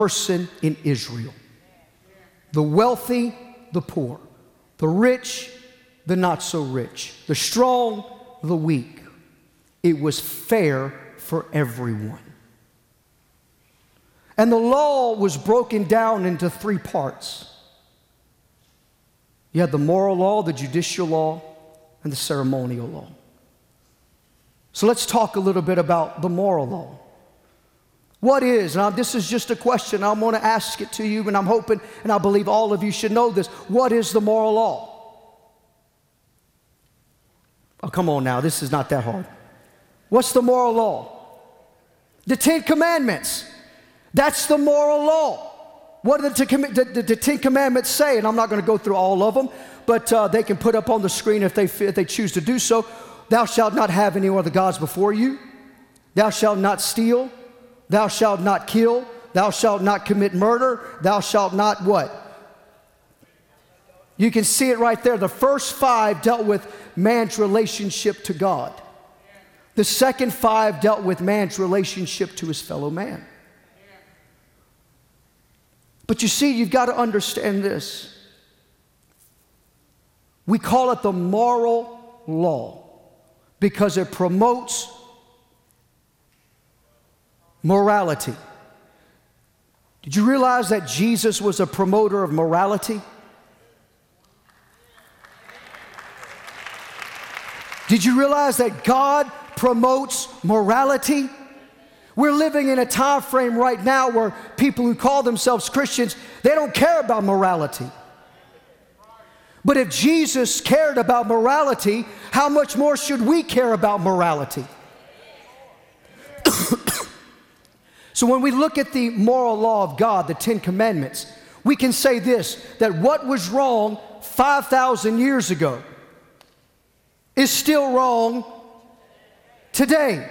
person in Israel. The wealthy, the poor. The rich, the not so rich. The strong, the weak. It was fair for everyone. And the law was broken down into three parts. You had the moral law, the judicial law, and the ceremonial law. So let's talk a little bit about the moral law. What is, now this is just a question, I'm going to ask it to you, and I'm hoping and I believe all of you should know this. What is the moral law? Oh, come on now, this is not that hard. What's the moral law? The Ten Commandments. That's the moral law. What do the Ten Commandments say? And I'm not going to go through all of them, but they can put up on the screen if they choose to do so. Thou shalt not have any other gods before you. Thou shalt not steal. Thou shalt not kill. Thou shalt not commit murder. Thou shalt not what? You can see it right there. The first five dealt with man's relationship to God. The second five dealt with man's relationship to his fellow man. But you see, you've got to understand this. We call it the moral law because it promotes morality. Did you realize that Jesus was a promoter of morality? Did you realize that God promotes morality? We're living in a time frame right now where people who call themselves Christians, they don't care about morality. But if Jesus cared about morality, how much more should we care about morality? So when we look at the moral law of God, the Ten Commandments, we can say this, that what was wrong 5,000 years ago is still wrong today.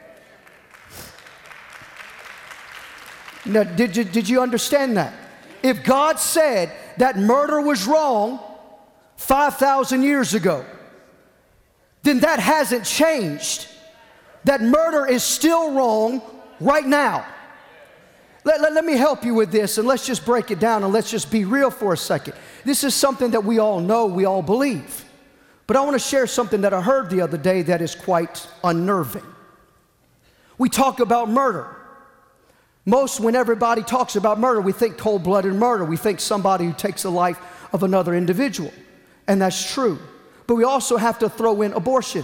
Now, did you understand that? If God said that murder was wrong 5,000 years ago, then that hasn't changed. That murder is still wrong right now. Let me help you with this, and let's just break it down, and let's just be real for a second. This is something that we all know, we all believe. But I want to share something that I heard the other day that is quite unnerving. We talk about murder. When everybody talks about murder, we think cold-blooded murder. We think somebody who takes the life of another individual. And that's true. But we also have to throw in abortion.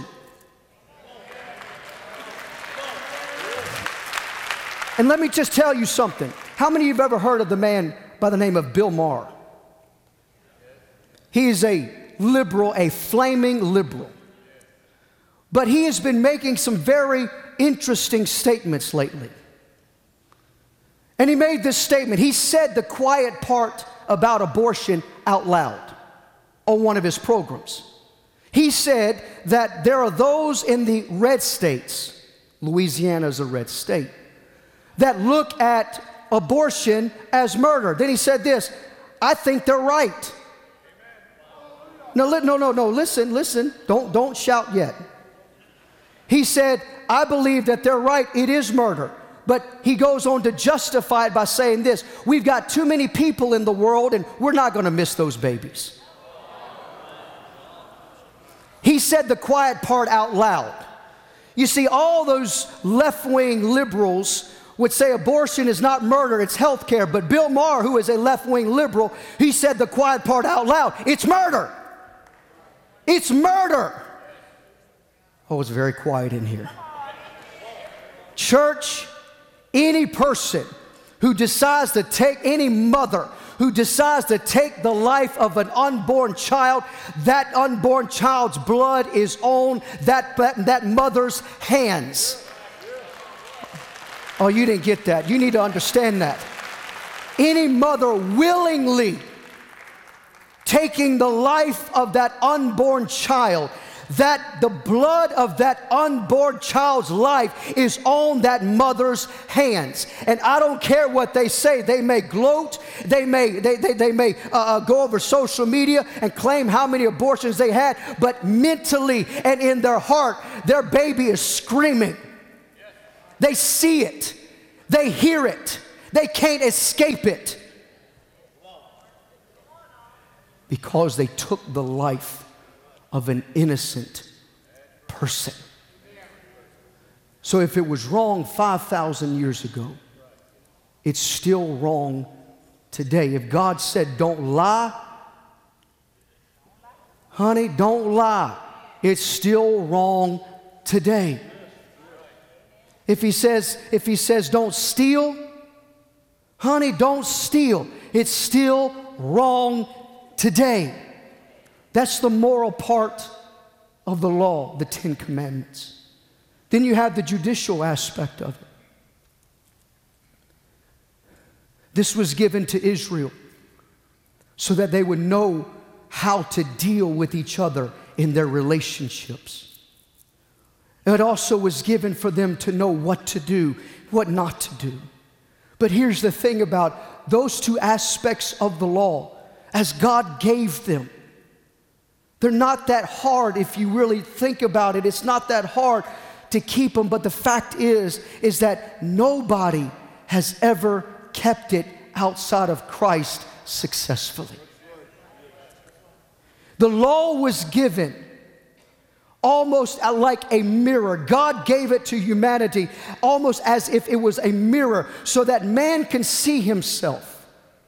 And let me just tell you something. How many of you have ever heard of the man by the name of Bill Maher? He is a liberal, a flaming liberal. But he has been making some very interesting statements lately. And he made this statement. He said the quiet part about abortion out loud on one of his programs. He said that there are those in the red states, Louisiana is a red state, that look at abortion as murder. Then he said this, I think they're right. No, listen. Don't shout yet. He said, I believe that they're right, it is murder. But he goes on to justify it by saying this, we've got too many people in the world and we're not going to miss those babies. He said the quiet part out loud. You see, all those left-wing liberals would say abortion is not murder, it's health care. But Bill Maher, who is a left-wing liberal, he said the quiet part out loud. It's murder. It's murder. Oh, it's very quiet in here. Church, any person who decides to take, any mother who decides to take the life of an unborn child, that unborn child's blood is on that mother's hands. Oh, you didn't get that. You need to understand that. Any mother willingly taking the life of that unborn child, that the blood of that unborn child's life is on that mother's hands. And I don't care what they say. They may gloat. They may go over social media and claim how many abortions they had. But mentally and in their heart, their baby is screaming. They see it. They hear it. They can't escape it because they took the life of an innocent person. So if it was wrong 5,000 years ago, it's still wrong today. If God said, don't lie, honey, don't lie, it's still wrong today. If he says, don't steal, honey, don't steal, it's still wrong today. That's the moral part of the law, the Ten Commandments. Then you have the judicial aspect of it. This was given to Israel so that they would know how to deal with each other in their relationships. It also was given for them to know what to do, what not to do. But here's the thing about those two aspects of the law, as God gave them, they're not that hard if you really think about it. It's not that hard to keep them, but the fact is that nobody has ever kept it outside of Christ successfully. The law was given almost like a mirror. God gave it to humanity almost as if it was a mirror so that man can see himself,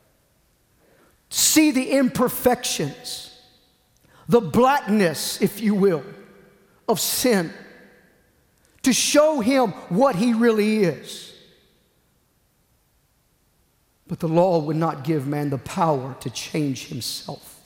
see the imperfections, the blackness, if you will, of sin, to show him what he really is. But the law would not give man the power to change himself.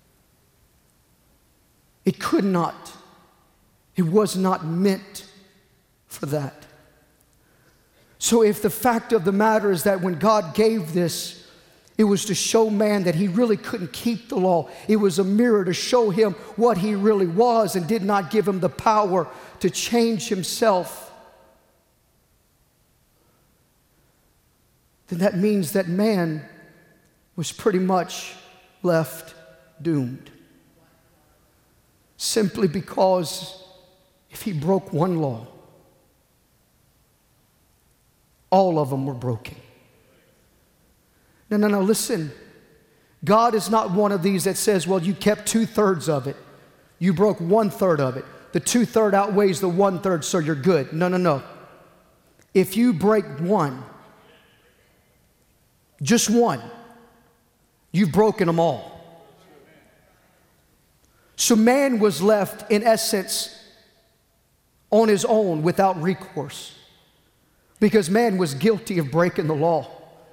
It could not. It was not meant for that. So if the fact of the matter is that when God gave this, it was to show man that he really couldn't keep the law. It was a mirror to show him what he really was and did not give him the power to change himself. Then that means that man was pretty much left doomed. Simply because if he broke one law, all of them were broken. No, listen. God is not one of these that says, well, you kept 2/3 of it. You broke 1/3 of it. The 2/3 outweighs the 1/3, so you're good. No. If you break one, just one, you've broken them all. So man was left, in essence, on his own without recourse because man was guilty of breaking the law.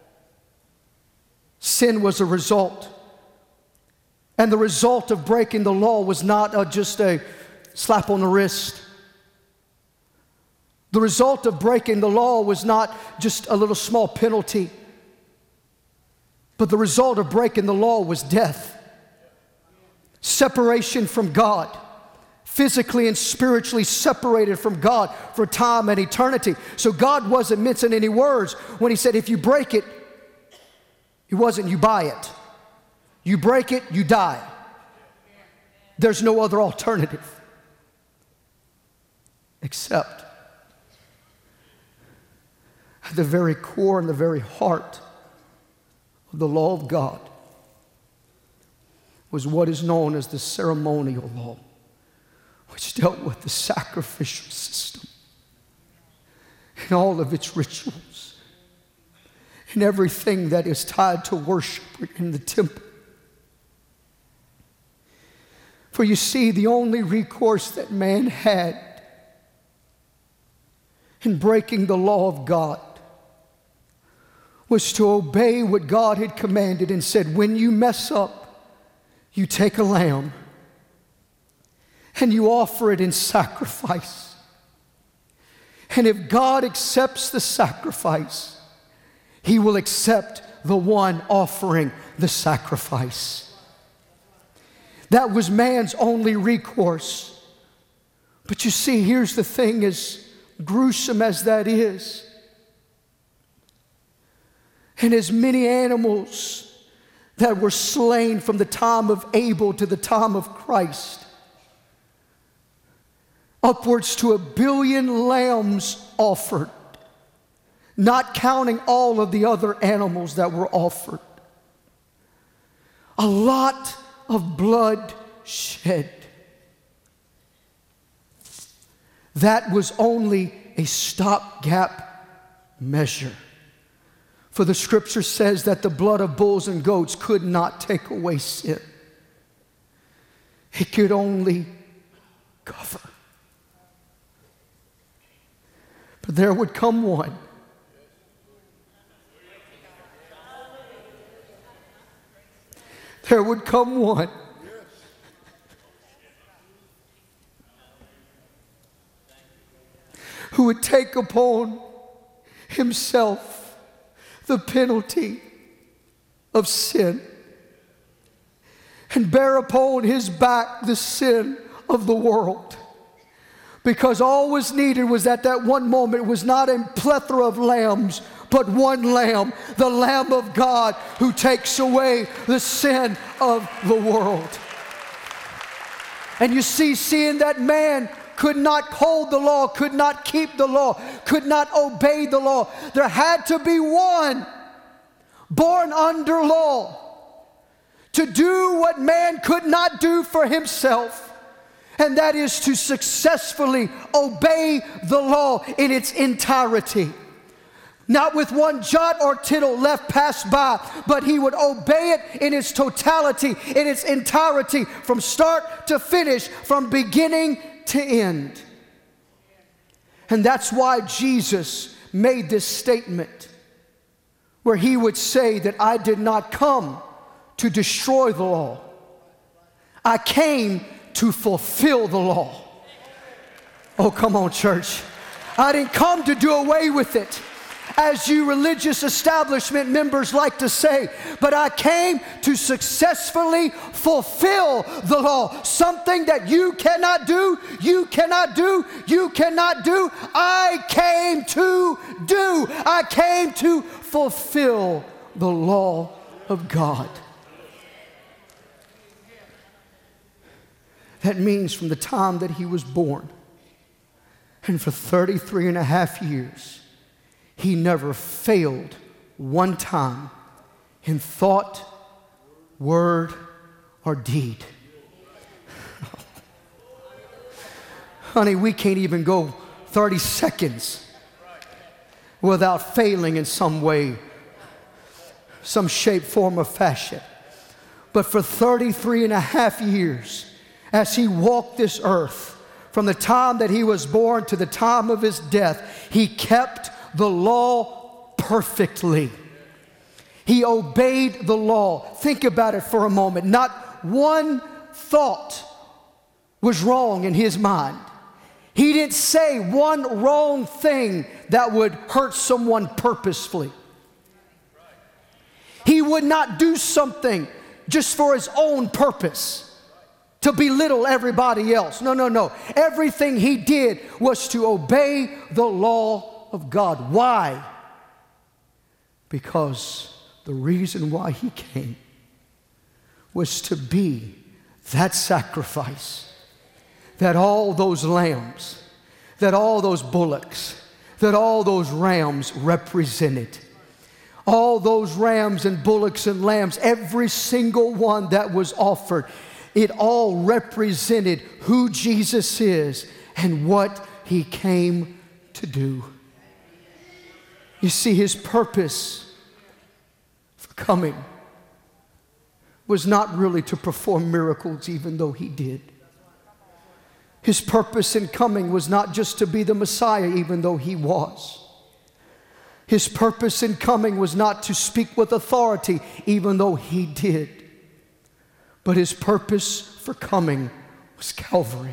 Sin was a result. And the result of breaking the law was not just a slap on the wrist. The result of breaking the law was not just a little small penalty. But the result of breaking the law was death. Separation from God. Physically and spiritually separated from God for time and eternity. So God wasn't mincing any words when he said, if you break it, it wasn't you buy it. You break it, you die. There's no other alternative. Except at the very core and the very heart of the law of God was what is known as the ceremonial law, which dealt with the sacrificial system and all of its rituals and everything that is tied to worship in the temple. For you see, the only recourse that man had in breaking the law of God was to obey what God had commanded and said, when you mess up, you take a lamb and you offer it in sacrifice. And if God accepts the sacrifice, he will accept the one offering the sacrifice. That was man's only recourse. But you see, here's the thing, as gruesome as that is, and as many animals that were slain from the time of Abel to the time of Christ, upwards to 1 billion lambs offered, not counting all of the other animals that were offered. A lot of blood shed. That was only a stopgap measure. For the scripture says that the blood of bulls and goats could not take away sin. It could only cover. But there would come one there would come one who would take upon himself the penalty of sin and bear upon his back the sin of the world. Because all was needed was at that one moment was not a plethora of lambs, but one lamb, the Lamb of God who takes away the sin of the world. And you see, seeing that man could not hold the law, could not keep the law, could not obey the law, there had to be one born under law to do what man could not do for himself. And that is to successfully obey the law in its entirety. Not with one jot or tittle left passed by, but he would obey it in its totality, in its entirety, from start to finish, from beginning to end. And that's why Jesus made this statement where he would say that I did not come to destroy the law. I came to fulfill the law. Oh, come on, church. I didn't come to do away with it, as you religious establishment members like to say, but I came to successfully fulfill the law. Something that you cannot do, you cannot do, you cannot do. I came to do. I came to fulfill the law of God. That means from the time that he was born, and for 33 and a half years, he never failed one time in thought, word, or deed. Honey, we can't even go 30 seconds without failing in some way, some shape, form, or fashion. But for 33 and a half years, as he walked this earth, from the time that he was born to the time of his death, he kept the law perfectly. He obeyed the law. Think about it for a moment. Not one thought was wrong in his mind. He didn't say one wrong thing that would hurt someone purposefully. He would not do something just for his own purpose, to belittle everybody else. No. Everything he did was to obey the law of God. Why? Because the reason why he came was to be that sacrifice that all those lambs, that all those bullocks, that all those rams represented. All those rams and bullocks and lambs, every single one that was offered, it all represented who Jesus is and what he came to do. You see, his purpose for coming was not really to perform miracles, even though he did. His purpose in coming was not just to be the Messiah, even though he was. His purpose in coming was not to speak with authority, even though he did. But his purpose for coming was Calvary.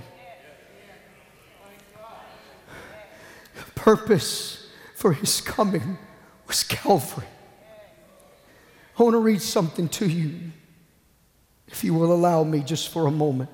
The purpose for his coming was Calvary. I want to read something to you, if you will allow me just for a moment.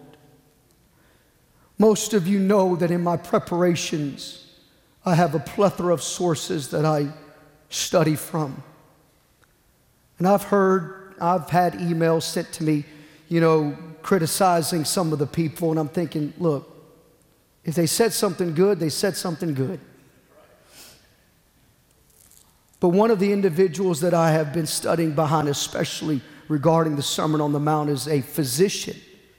Most of you know that in my preparations, I have a plethora of sources that I study from. And I've had emails sent to me, criticizing some of the people, and I'm thinking, look, if they said something good, they said something good. But one of the individuals that I have been studying behind, especially regarding the Sermon on the Mount, is a physician.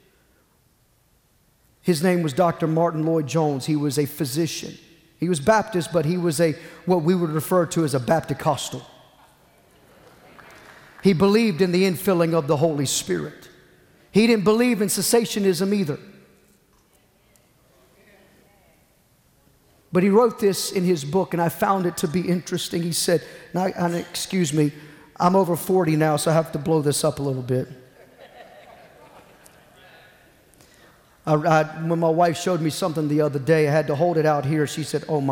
His name was Dr. Martin Lloyd-Jones. He was a physician. He was Baptist, but he was what we would refer to as a Baptist-costal. He believed in the infilling of the Holy Spirit. He didn't believe in cessationism either. But he wrote this in his book, and I found it to be interesting. He said, excuse me, I'm over 40 now, so I have to blow this up a little bit. When my wife showed me something the other day, I had to hold it out here. She said, "Oh my."